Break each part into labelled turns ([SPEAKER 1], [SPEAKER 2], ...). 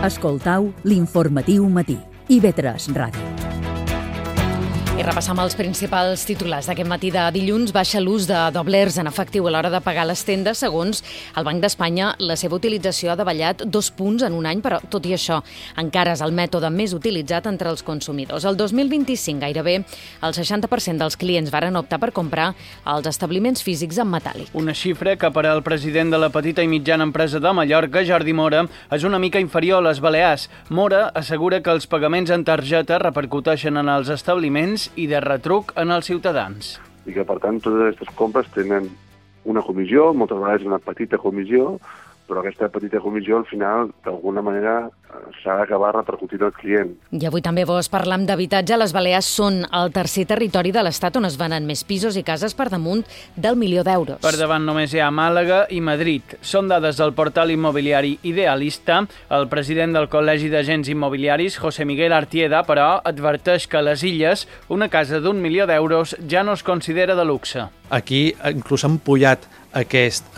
[SPEAKER 1] Escoltau l'informatiu matí. IB3 Ràdio.
[SPEAKER 2] I repassam els principals titulars d'aquest matí de dilluns. Baixa l'ús de doblers en efectiu a l'hora de pagar les tendes. Segons el Banc d'Espanya, la seva utilització ha davallat 2 punts en un any, però tot i això encara és el mètode més utilitzat entre els consumidors. El 2025 gairebé el 60% dels clients varen optar per comprar als establiments físics en metàl·lic.
[SPEAKER 3] Una xifra que per al president de la petita i mitjana empresa de Mallorca, Jordi Mora, és una mica inferior a les Balears. Mora assegura que els pagaments en targeta repercuteixen en els establiments i de retruc en els ciutadans.
[SPEAKER 4] I que, per tant, totes aquestes compres tenen una comissió, moltes vegades una petita comissió, però aquesta petita comissió, al final, d'alguna manera, s'ha d'acabar repercutint al client.
[SPEAKER 2] I avui també vos parlam d'habitatge. Les Balears són el tercer territori de l'Estat on es venen més pisos i cases per damunt del 1 milió d'euros.
[SPEAKER 3] Per davant només hi ha Màlaga i Madrid. Són dades del portal immobiliari Idealista. El president del Col·legi d'Agents Immobiliaris, José Miguel Artieda, però, adverteix que a les Illes una casa d'1 milió d'euros ja no es considera de luxe.
[SPEAKER 5] Aquí inclús han pujat aquest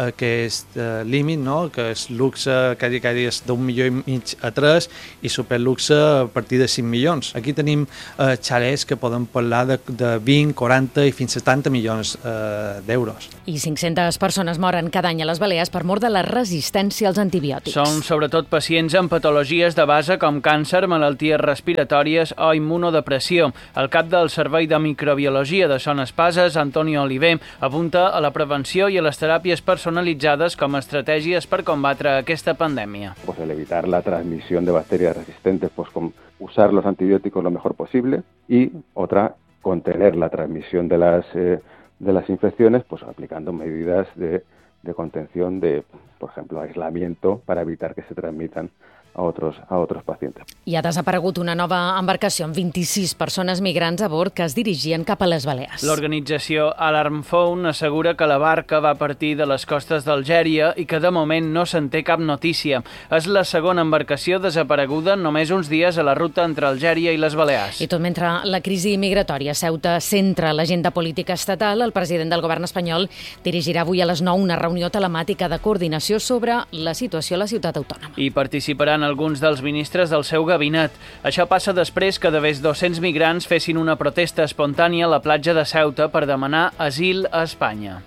[SPEAKER 5] límit, no? Que és luxe que és d'1,5 milió a 3 i superluxe a partir de 5 milions. Aquí tenim xalets que poden parlar de 20, 40 i fins a 70 milions d'euros.
[SPEAKER 2] I 500 persones moren cada any a les Balears per mort de la resistència als antibiòtics.
[SPEAKER 3] Són sobretot pacients amb patologies de base com càncer, malalties respiratòries o immunodepressió. El cap del Servei de Microbiologia de Son Espases, Antonio Oliver, apunta a la prevenció i a les teràpies personalitzades com a estratègies per combatre aquesta pandèmia.
[SPEAKER 6] Pues el evitar la transmisión de bacterias resistentes, pues con usar los antibióticos lo mejor posible, y otra, contener la transmisión de las infecciones, pues aplicando medidas de contención de, por ejemplo, aislamiento para evitar que se transmitan a otros pacientes.
[SPEAKER 2] I ha desaparegut una nova embarcació amb 26 persones migrants a bord que es dirigien cap a les Balears.
[SPEAKER 3] L'organització Alarm Phone assegura que la barca va partir de les costes d'Algèria i que de moment no se'n té cap notícia. És la segona embarcació desapareguda en només uns dies a la ruta entre Algèria i les Balears.
[SPEAKER 2] I tot mentre la crisi migratòria a Ceuta centra l'agenda política estatal, el president del govern espanyol dirigirà avui a les 9 una reunió telemàtica de coordinació sobre la situació a la ciutat autònoma.
[SPEAKER 3] I participaran alguns dels ministres del seu gabinet. Això passa després que de més 200 migrants fessin una protesta espontània a la platja de Ceuta per demanar asil a Espanya.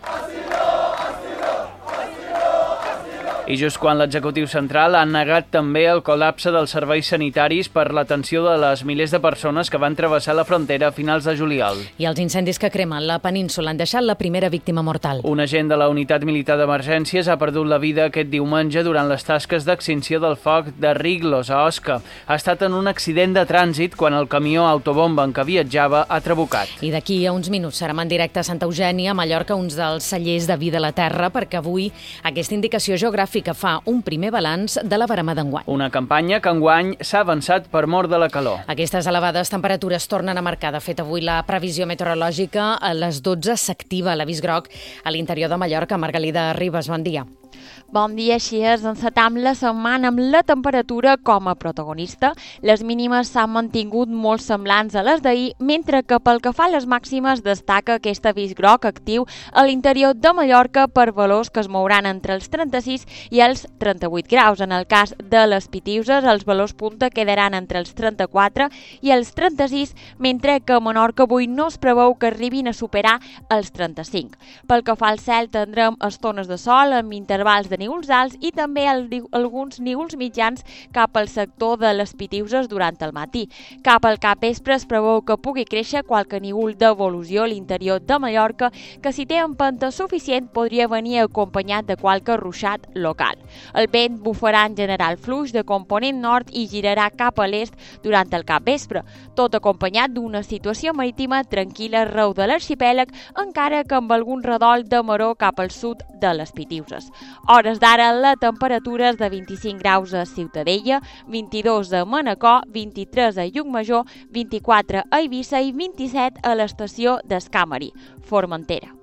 [SPEAKER 3] I just quan l'executiu central ha negat també el col·lapse dels serveis sanitaris per l'atenció de les milers de persones que van travessar la frontera a finals de juliol.
[SPEAKER 2] I els incendis que cremen la península han deixat la primera víctima mortal.
[SPEAKER 3] Un agent de la Unitat Militar d'Emergències ha perdut la vida aquest diumenge durant les tasques d'extinció del foc de Riglos, a Osca. Ha estat en un accident de trànsit quan el camió autobomba en què viatjava ha trabucat.
[SPEAKER 2] I d'aquí a uns minuts serem en directe a Santa Eugènia, a Mallorca, uns dels cellers de Vida a la Terra, perquè avui aquesta indicació geogràfica fa un primer balanç de la verema d'enguany.
[SPEAKER 3] Una campanya que enguany s'ha avançat per mor de la calor.
[SPEAKER 2] Aquestes elevades temperatures tornen a marcar. De fet, avui la previsió meteorològica a les 12 s'activa l'avís groc a l'interior de Mallorca. Margalida Ribas, bon dia.
[SPEAKER 7] Bon dia, així és. Encetam la setmana amb la temperatura com a protagonista. Les mínimes s'han mantingut molt semblants a les d'ahir, mentre que pel que fa a les màximes destaca aquest avís groc actiu a l'interior de Mallorca per valors que es mouran entre els 36 i els 38 graus. En el cas de les Pitiuses, els valors punta quedaran entre els 34 i els 36, mentre que a Menorca avui no es preveu que arribin a superar els 35. Pel que fa al cel, tindrem estones de sol amb intervals de nígols alts i també alguns nígols mitjans cap al sector de les Pitiuses durant el matí. Cap al capvespre es preveu que pugui créixer qualque nígol d'evolució a l'interior de Mallorca, que si té empenta suficient podria venir acompanyat de qualque ruixat local. El vent bufarà en general fluix de component nord i girarà cap a l'est durant el capvespre, tot acompanyat d'una situació marítima tranquil·la arreu de l'arxipèlag, encara que amb algun redol de maró cap al sud de les Pitiuses. Hores d'ara la temperatura és de 25 graus a Ciutadella, 22 a Manacor, 23 a Llucmajor, 24 a Eivissa i 27 a l'estació d'Escàmeri, Formentera.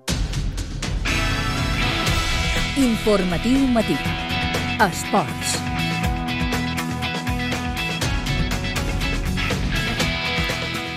[SPEAKER 1] Informatiu matí. Esports.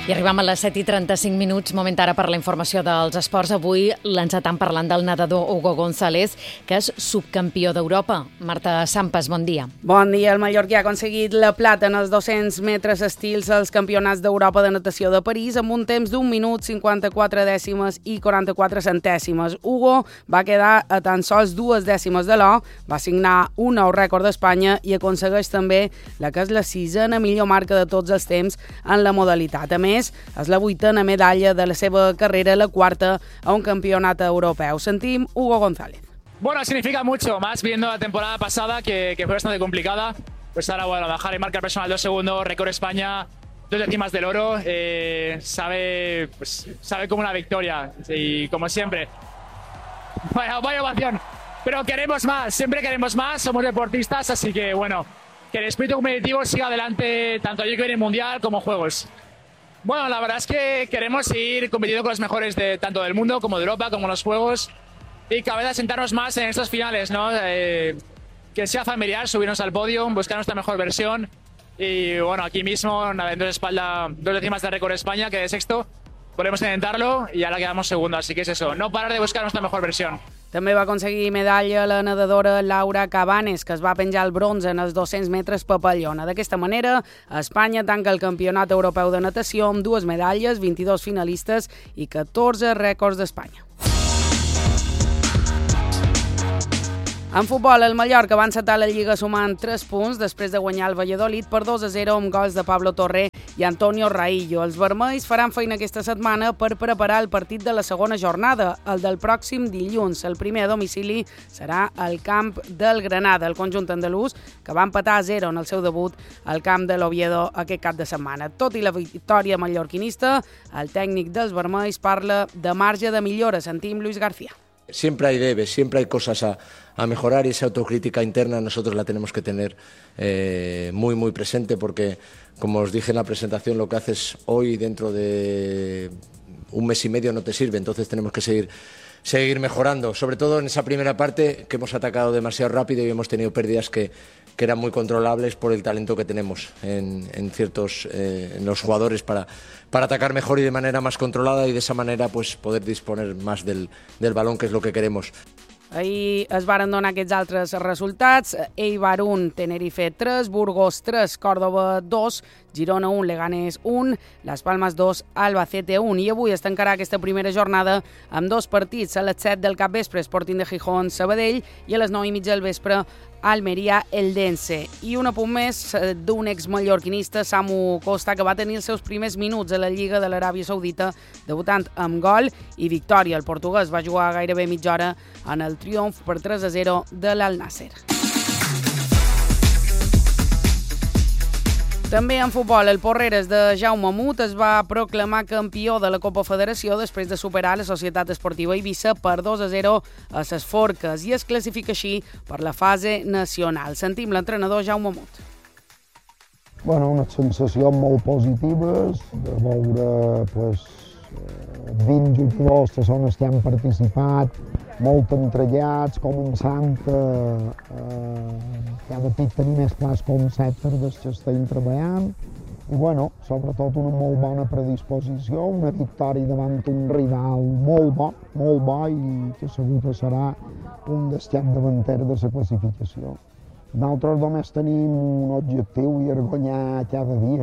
[SPEAKER 2] I arribem a les 7:35, moment ara per la informació dels esports. Avui l'encetam parlant del nedador Hugo González, que és subcampió d'Europa. Marta Sampas, bon dia.
[SPEAKER 8] Bon dia. El mallorquí ha aconseguit la plata en els 200 metres estils als campionats d'Europa de natació de París amb un temps d'1 minut, 54 dècimes i 44 centèsimes. Hugo va quedar a tan sols 2 dècimes de l'or, va signar un nou rècord d'Espanya i aconsegueix també la que és la 6a millor marca de tots els temps en la modalitat. A més, és la 8a medalla de la seva carrera, la 4a a un campionat europeu. Sentim Hugo González.
[SPEAKER 9] Bueno, significa mucho, más viendo la temporada pasada que fue bastante complicada. Pues ahora, bueno, bajar en marca personal 2 segundos, récord España, 2 décimas del oro, sabe como una victoria y como siempre. Vaya ovación, pero queremos más, siempre queremos más, somos deportistas, así que bueno, que el espíritu competitivo siga adelante tanto allí que viene el Mundial como Juegos. Bueno, la verdad es que queremos seguir compitiendo con los mejores tanto del mundo como de Europa, como en los Juegos, y cada vez asentarnos más en estos finales, ¿no? Que sea familiar, subirnos al podio, buscar nuestra mejor versión, y bueno, aquí mismo, nadando de espalda 2 décimas de récord España, que de sexto, podemos intentarlo y ahora quedamos segundo, así que es eso, no parar de buscar nuestra mejor versión.
[SPEAKER 8] També va aconseguir medalla la nedadora Laura Cabanes, que es va penjar el bronze en els 200 metres papallona. D'aquesta manera, Espanya tanca el Campionat Europeu de Natació amb 2 medalles, 22 finalistes i 14 rècords d'Espanya. En futbol, el Mallorca va encetar la Lliga sumant 3 punts després de guanyar el Valladolid per 2-0 amb gols de Pablo Torré i Antonio Raillo. Els vermells faran feina aquesta setmana per preparar el partit de la segona jornada, el del pròxim dilluns. El primer a domicili serà al camp del Granada, el conjunt andalús, que va empatar a 0 en el seu debut al camp de l'Oviedo aquest cap de setmana. Tot i la victòria mallorquinista, el tècnic dels vermells parla de marge de millora. Sentim Luis García.
[SPEAKER 10] Siempre hay debes, siempre hay cosas a mejorar y esa autocrítica interna nosotros la tenemos que tener muy presente porque, como os dije en la presentación, lo que haces hoy dentro de un mes y medio no te sirve, entonces tenemos que seguir mejorando, sobre todo en esa primera parte que hemos atacado demasiado rápido y hemos tenido pérdidas que eran muy controlables por el talento que tenemos en los jugadores para atacar mejor y de manera más controlada y de esa manera pues poder disponer más del balón, que es lo que queremos.
[SPEAKER 8] Ahir es varen donar aquests altres resultats. Eibar 1, Tenerife 3, Burgos 3, Córdoba 2, Girona 1, Leganés 1, Las Palmas 2, Albacete 1. I avui es tancarà aquesta primera jornada amb 2 partits. A les 7 del capvespre, Sporting de Gijón, Sabadell, i a les 9:30 del vespre, Almeria, Eldense. I un apunt més d'un exmallorquinista, Samu Costa, que va tenir els seus primers minuts a la Lliga de l'Aràbia Saudita, debutant amb gol i victòria. El portuguès va jugar gairebé mitja hora en el triomf per 3-0 de l'Al-Nasser. També en futbol, el Porreres de Jaume Mut es va proclamar campió de la Copa Federació després de superar la Societat Esportiva Eivissa per 2-0 a ses Forques i es classifica així per la fase nacional. Sentim l'entrenador Jaume Mut.
[SPEAKER 11] Bueno, unes sensacions molt positives de veure 20 jugadors que són els que han participat, molt entrellats, començant cada pit tenir més clars conceptes dels que estem treballant i, bueno, sobretot una molt bona predisposició, una victòria davant un rival molt bo i que segur que serà un dels capdavanters de la classificació. Nosaltres només tenim un objectiu i és guanyar cada dia.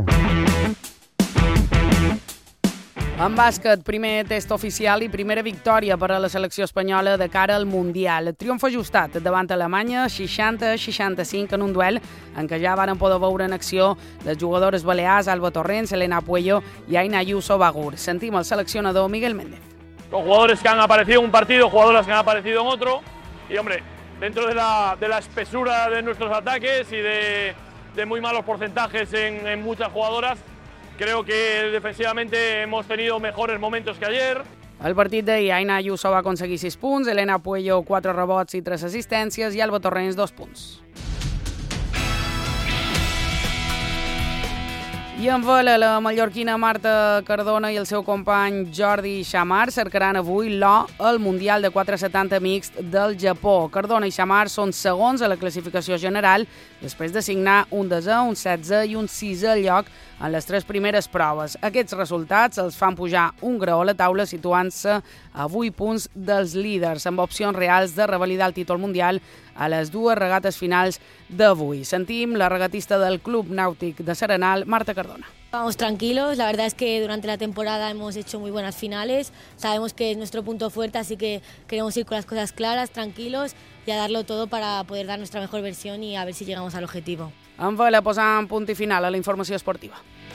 [SPEAKER 8] En bàsquet, primer test oficial i primera victòria per a la selecció espanyola de cara al Mundial. Triomf ajustat davant Alemanya, 60-65 en un duel en què ja varen poder veure en acció les jugadores balears Alba Torrents, Elena Puello i Aina Ayuso Bagur. Sentim el seleccionador Miguel Méndez.
[SPEAKER 12] Con jugadores que han aparecido en un partido, jugadoras que han aparecido en otro y, hombre, dentro de la espesura de nuestros ataques y de muy malos porcentajes en muchas jugadoras, creo que defensivamente hemos tenido mejores momentos que ayer.
[SPEAKER 8] El partit d'ahir, Aina Ayuso va aconseguir 6 punts, Elena Puello 4 rebots i 3 assistències i Alba Torrents 2 punts. I en vela, la mallorquina Marta Cardona i el seu company Jordi Xamar cercaran avui l'O al Mundial de 470 mixt del Japó. Cardona i Xamar són segons a la classificació general després de signar un 10è, un 16è i un 6è lloc en les 3 primeres proves. Aquests resultats els fan pujar un graó a la taula situant-se a 8 punts dels líders, amb opcions reals de revalidar el títol mundial a les 2 regates finals d'avui. Sentim la regatista del Club Nàutic de Serenal, Marta Cardona.
[SPEAKER 13] Vamos tranquilos, la verdad es que durante la temporada hemos hecho muy buenas finales, sabemos que es nuestro punto fuerte, así que queremos ir con las cosas claras, tranquilos y a darlo todo para poder dar nuestra mejor versión y a ver si llegamos al objetivo.
[SPEAKER 8] En vela posant punt i final a la informació esportiva.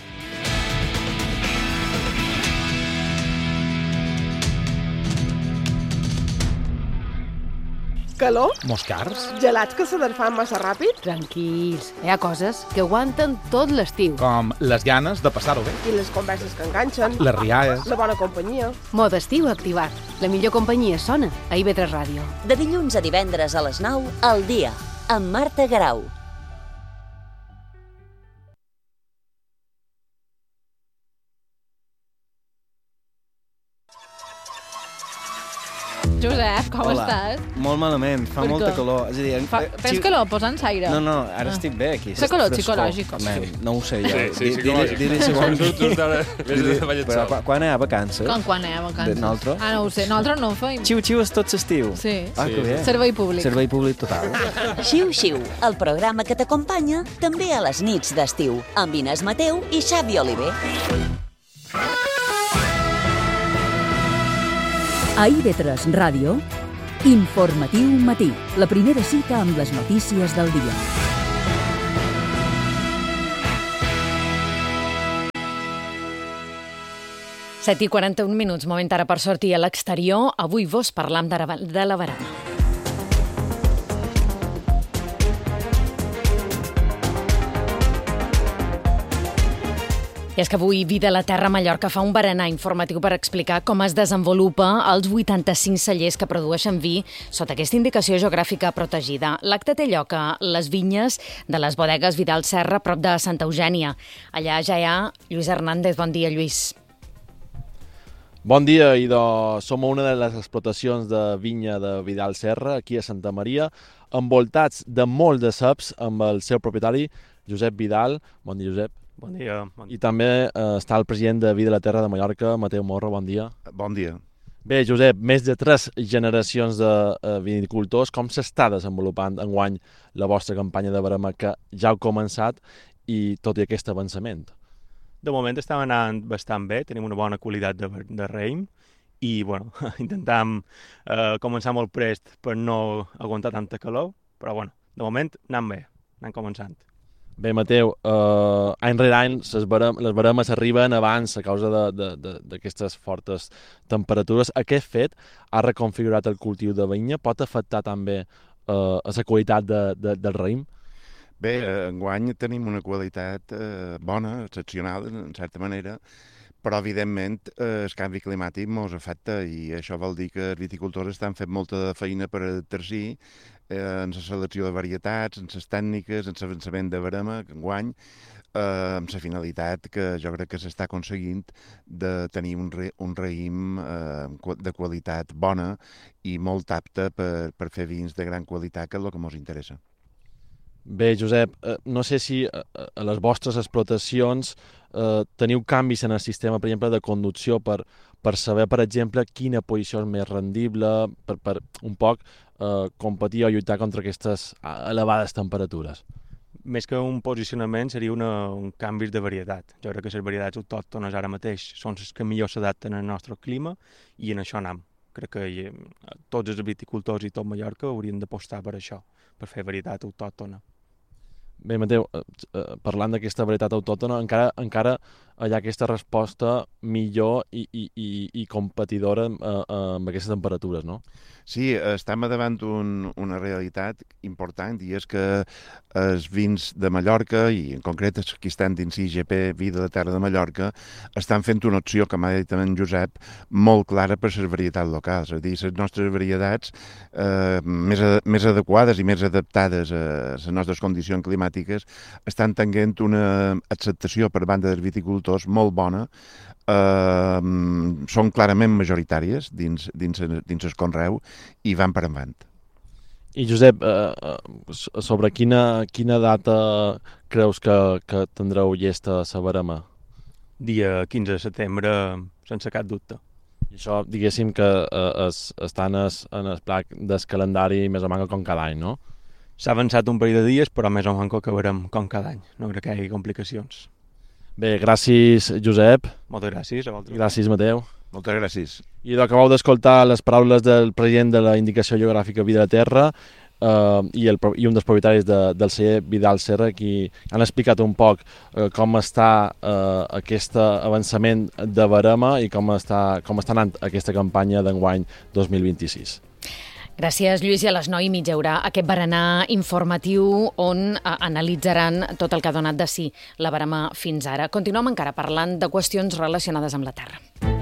[SPEAKER 14] Calor?
[SPEAKER 15] Moscars?
[SPEAKER 14] Gelats que s'aderfan massa ràpid?
[SPEAKER 16] Tranquils, hi ha coses que aguanten tot l'estiu.
[SPEAKER 15] Com les ganes de passar-ho bé.
[SPEAKER 14] I les converses que enganxen.
[SPEAKER 15] Les rialles.
[SPEAKER 14] La bona companyia.
[SPEAKER 16] Mode estiu activat. La millor companyia sona a IB3 Ràdio.
[SPEAKER 1] De dilluns a divendres a les 9, al dia, amb Marta Garau.
[SPEAKER 17] Josep, com
[SPEAKER 18] Hola.
[SPEAKER 17] estàs?
[SPEAKER 18] Molt malament, fa molta calor. És a dir,
[SPEAKER 17] Tens calor? Posa'ns aire.
[SPEAKER 18] No, ara estic bé aquí.
[SPEAKER 17] Fa calor psicològic.
[SPEAKER 18] No ho sé jo.
[SPEAKER 19] Sí, psicològic.
[SPEAKER 18] Però quan hi ha vacances?
[SPEAKER 17] Quan hi ha vacances?
[SPEAKER 18] Nosaltres?
[SPEAKER 17] No ho sé, nosaltres no ho feim.
[SPEAKER 18] Xiu-xiu és tot l'estiu.
[SPEAKER 17] Sí.
[SPEAKER 18] Que bé.
[SPEAKER 17] Servei públic.
[SPEAKER 18] Servei públic total.
[SPEAKER 1] Xiu-xiu, el programa que t'acompanya també a les nits d'estiu, amb Inés Mateu i Xavi Oliver. A IB3 Ràdio, Informatiu Matí, la primera cita amb les notícies del dia.
[SPEAKER 2] Set i 41 minuts, moment ara per sortir a l'exterior. Avui vos parlam de la verema. I és que avui Vida a la Terra Mallorca fa un berenar informatiu per explicar com es desenvolupa els 85 cellers que produeixen vi sota aquesta indicació geogràfica protegida. L'acte té lloc a les vinyes de les bodegues Vidal Serra, prop de Santa Eugènia. Allà ja hi ha Lluís Hernández. Bon dia, Lluís.
[SPEAKER 20] Bon dia, i som a una de les explotacions de vinya de Vidal Serra, aquí a Santa Maria, envoltats de molt de ceps amb el seu propietari, Josep Vidal. Bon dia, Josep.
[SPEAKER 21] Bon dia.
[SPEAKER 20] I també està el president de Vida a la Terra de Mallorca, Mateu Morro. Bon dia.
[SPEAKER 21] Bon dia.
[SPEAKER 20] Bé, Josep, més de 3 generacions de vinicultors. Com s'està desenvolupant enguany la vostra campanya de verema, que ja heu començat, i tot i aquest avançament?
[SPEAKER 21] De moment estem anant bastant bé, tenim una bona qualitat de raïm i intentem començar molt prest per no aguantar tanta calor, però de moment anem bé, anem començant.
[SPEAKER 20] Bé, Mateu, any rere any les veremes arriben abans a causa d'aquestes fortes temperatures. Aquest fet ha reconfigurat el cultiu de vinya? Pot afectar també a la qualitat del raïm?
[SPEAKER 21] Bé, enguany tenim una qualitat bona, excepcional, en certa manera, però, evidentment, el canvi climàtic ens afecta i això vol dir que els viticultors estan fent molta feina per exercir en la selecció de varietats, en les tècniques, en l'avançament de verema, enguany, amb la finalitat que jo crec que s'està aconseguint de tenir un raïm de qualitat bona i molt apte per fer vins de gran qualitat, que és el que ens interessa.
[SPEAKER 20] Bé, Josep, no sé si a les vostres explotacions teniu canvis en el sistema, per exemple, de conducció per saber, per exemple, quina posició és més rendible, per un poc competir o lluitar contra aquestes elevades temperatures.
[SPEAKER 21] Més que un posicionament seria un canvi de varietat. Jo crec que les varietats autòctones ara mateix són les que millor s'adapten al nostre clima i en això anem. Crec que tots els viticultors i tot Mallorca haurien d'apostar per això, per fer varietat autòctona.
[SPEAKER 20] Bé, Mateu, parlant d'aquesta varietat autòctona, encara hi ha aquesta resposta millor i competidora amb aquestes temperatures, no?
[SPEAKER 21] Sí, estem davant una realitat important i és que els vins de Mallorca, i en concret els que estan dins IGP Vi de la Terra de Mallorca, estan fent una opció, com ha dit en Josep, molt clara per les varietats locals. És a dir, les nostres varietats més adequades i més adaptades a les nostres condicions climàtiques estan tenint una acceptació per banda dels viticultors molt bona. Són clarament majoritàries dins el conreu i van per endavant.
[SPEAKER 20] I Josep, sobre quina data creus que tindreu llesta la barema?
[SPEAKER 4] Dia 15 de setembre, sense cap dubte.
[SPEAKER 20] I això, diguéssim, que està en el pla del calendari més o menys com cada any, no?
[SPEAKER 4] S'ha avançat un parell de dies, però més o menys que acabarem com cada any. No crec que hi hagi complicacions.
[SPEAKER 20] Bé, gràcies, Josep.
[SPEAKER 4] Moltes gràcies a vosaltres.
[SPEAKER 20] Gràcies, Mateu.
[SPEAKER 21] Moltes gràcies.
[SPEAKER 20] I acabeu d'escoltar les paraules del president de la Indicació Geogràfica Vi de la Terra i un dels propietaris del celler Vidal Serra, qui han explicat un poc com està aquest avançament de barema i com està anant aquesta campanya d'enguany 2026.
[SPEAKER 2] Gràcies, Lluís. I a les 9:30 hi haurà aquest berenar informatiu on analitzaran tot el que ha donat de si la barema fins ara. Continuem encara parlant de qüestions relacionades amb la terra.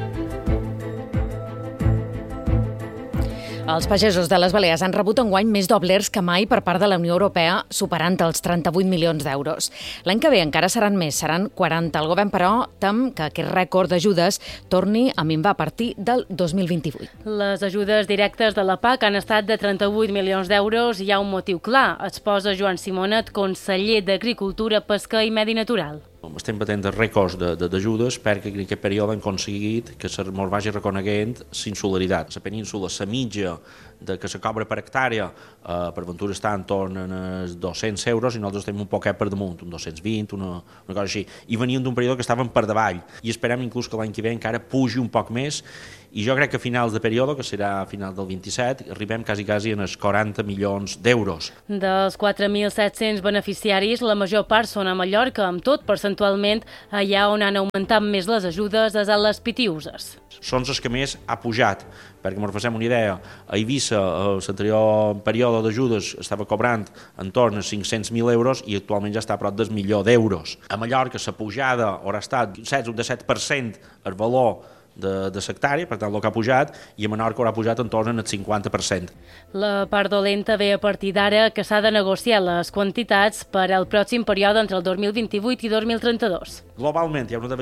[SPEAKER 2] Els pagesos de les Balears han rebut enguany més doblers que mai per part de la Unió Europea, superant els 38 milions d'euros. L'any que ve encara seran més, seran 40. El govern, però, tem que aquest rècord d'ajudes torni a minvar a partir del 2028.
[SPEAKER 22] Les ajudes directes de la PAC han estat de 38 milions d'euros i hi ha un motiu clar. Exposa Joan Simonet, conseller d'Agricultura, Pesca i Medi Natural.
[SPEAKER 23] Estem batent rècords d'ajudes perquè en aquest període hem aconseguit que se mos vagi reconeguent l'insularitat. La península, la mitja que se cobra per hectàrea, per Ventura està en torn als 200 euros i nosaltres estem un poquet per damunt, un 220, una cosa així. I veníem d'un període que estàvem per davall i esperem inclús que l'any que ve encara pugi un poc més i jo crec que a finals de període, que serà a final del 27, arribem quasi en els 40 milions d'euros.
[SPEAKER 22] Dels 4.700 beneficiaris, la major part són a Mallorca, amb tot, percentualment, allà on han augmentat més les ajudes és a les Pitiüses.
[SPEAKER 23] Són els que més ha pujat, perquè ens facem una idea, a Eivissa, l'anterior període d'ajudes estava cobrant en torn a 500.000 euros i actualment ja està a prop del milió d'euros. A Mallorca la pujada haurà estat un 7% el valor de l'hectàrea, per tant el que ha pujat, i a Menorca haurà pujat en torn al 50%.
[SPEAKER 22] La part dolenta ve a partir d'ara que s'ha de negociar les quantitats per al pròxim període entre el 2028 i 2032.
[SPEAKER 23] Globalment hi ha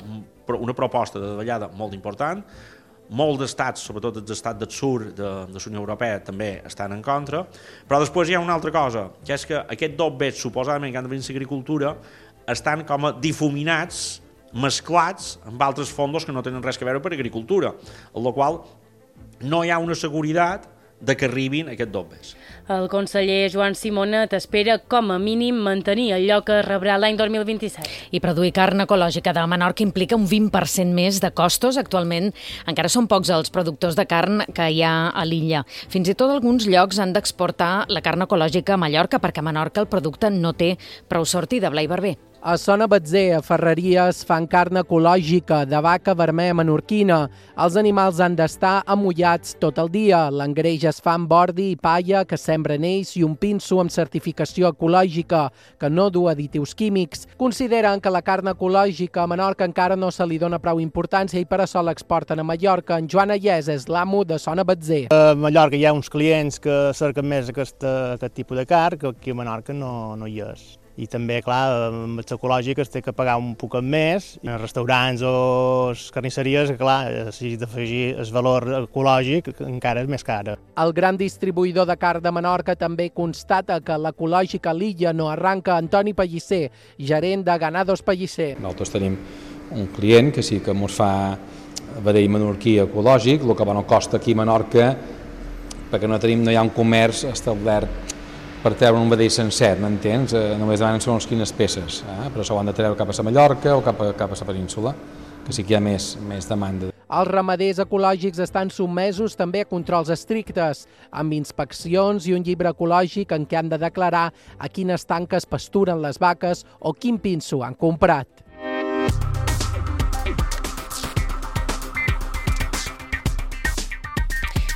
[SPEAKER 23] una proposta de davallada molt important. Molts estats, sobretot els estats del sud de la Unió Europea, també estan en contra, però després hi ha una altra cosa, que és que aquests dos vets, suposadament, que han de venir a l'agricultura, estan com a difuminats, mesclats amb altres fondos que no tenen res a veure per agricultura, amb la qual no hi ha una seguretat de que arribin aquests dobles.
[SPEAKER 22] El conseller Joan Simonet espera, com a mínim, mantenir el lloc que rebrà l'any 2027.
[SPEAKER 2] I produir carn ecològica de Menorca implica un 20% més de costos. Actualment encara són pocs els productors de carn que hi ha a l'illa. Fins i tot alguns llocs han d'exportar la carn ecològica a Mallorca perquè a Menorca el producte no té prou sortida. Blai Barber.
[SPEAKER 24] A Sona Batzer, a Ferreries, fan carn ecològica de vaca vermella menorquina. Els animals han d'estar amullats tot el dia. L'engreix es fa amb ordi i palla que sembren ells i un pinso amb certificació ecològica, que no du additius químics. Consideren que la carn ecològica a Menorca encara no se li dona prou importància i per això l'exporten a Mallorca. En Joan Ayés és l'amo de Sona Batzer.
[SPEAKER 25] A Mallorca hi ha uns clients que cerquen més aquest tipus de carn, que aquí a Menorca no hi és. I també, clar, amb els ecològics té que pagar un poc més. En restaurants o carnisseries, clar, si has d'afegir el valor ecològic, encara és més cara.
[SPEAKER 24] El gran distribuïdor de carn de Menorca també constata que l'ecològica a l'illa no arranca. Antoni Pellicer, gerent de Ganados Pellicer.
[SPEAKER 26] Nosaltres tenim un client que sí que ens fa vedell menorquí ecològic, el que no costa aquí a Menorca, perquè no hi ha un comerç establert per treure un vedell sencer, m'entens? Només demanen segons quines peces, però això ho han de treure cap a la Mallorca o cap a la península, que sí que hi ha més demanda.
[SPEAKER 24] Els ramaders ecològics estan sotmesos també a controls estrictes, amb inspeccions i un llibre ecològic en què han de declarar a quines tanques pasturen les vaques o quin pinso han comprat.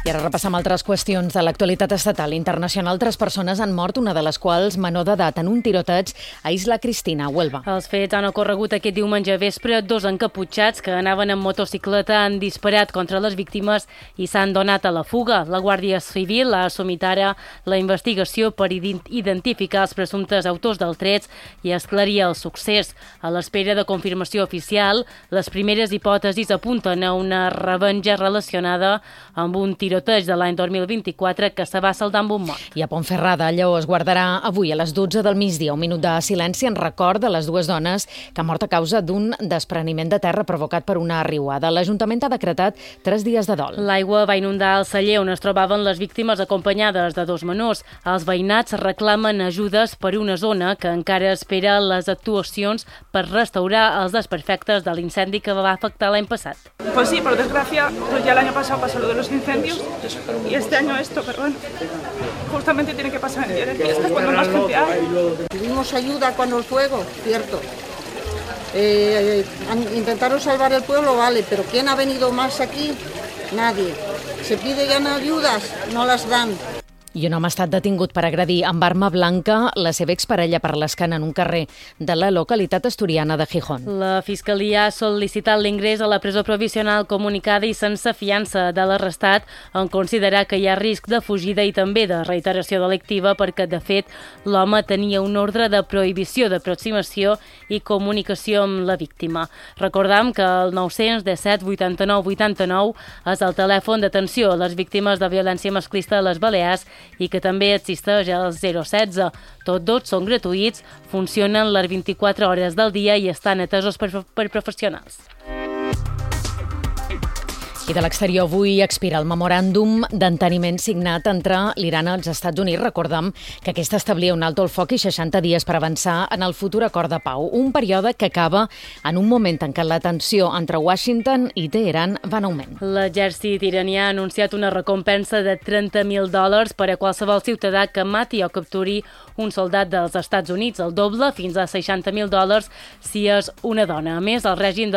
[SPEAKER 2] I ara repassem altres qüestions de l'actualitat estatal i internacional. 3 persones han mort, una de les quals menor d'edat, en un tiroteig a Isla Cristina, a Huelva.
[SPEAKER 22] Els fets han ocorregut aquest diumenge vespre. 2 encaputxats que anaven en motocicleta han disparat contra les víctimes i s'han donat a la fuga. La Guàrdia Civil ha assumit ara la investigació per identificar els presumptes autors dels trets i esclarir el succés. A l'espera de confirmació oficial, les primeres hipòtesis apunten a una revenja relacionada amb un tiroteig de l'any 2024 que se va saldar amb un mort.
[SPEAKER 2] I a Pontferrada, a Lleó, es guardarà avui a les 12 del migdia un minut de silenci en record de les 2 dones que han mort a causa d'un despreniment de terra provocat per una riuada. L'Ajuntament ha decretat 3 dies de dol.
[SPEAKER 22] L'aigua va inundar el celler on es trobaven les víctimes acompanyades de 2 menors. Els veïnats reclamen ajudes per una zona que encara espera les actuacions per restaurar els desperfectes de l'incendi que va afectar l'any passat.
[SPEAKER 3] Pues sí, por desgracia, pues ya el año pasado pasó lo de los incendios y este año esto, pero bueno, justamente tiene que pasar en día de fiesta cuando más gente hay.
[SPEAKER 5] Pedimos ayuda con el fuego, cierto. Intentaron salvar el pueblo, vale, pero ¿quién ha venido más aquí? Nadie. Se piden ayudas, no las dan.
[SPEAKER 2] I un home ha estat detingut per agredir amb arma blanca la seva exparella per l'escana en un carrer de la localitat asturiana de Gijón.
[SPEAKER 22] La Fiscalia ha sol·licitat l'ingrés a la presó provisional comunicada i sense fiança de l'arrestat en considerar que hi ha risc de fugida i també de reiteració delictiva perquè, de fet, l'home tenia un ordre de prohibició d'aproximació i comunicació amb la víctima. Recordam que el 917 89 89 és el telèfon d'atenció a les víctimes de violència masclista a les Balears i que també existeix el 016. Tots 2 són gratuïts, funcionen les 24 hores del dia i estan atesos per professionals.
[SPEAKER 2] I de l'exterior avui expira el memoràndum d'enteniment signat entre l'Iran i els Estats Units. Recordem que aquest establia un alto al foc i 60 dies per avançar en el futur acord de pau, un període que acaba en un moment en què la tensió entre Washington i Teheran va en augment.
[SPEAKER 22] L'exèrcit iranià ha anunciat una recompensa de $30.000 per a qualsevol ciutadà que mati o capturi un soldat dels Estats Units, el doble, fins a $60.000 si és una dona. A més, el règim de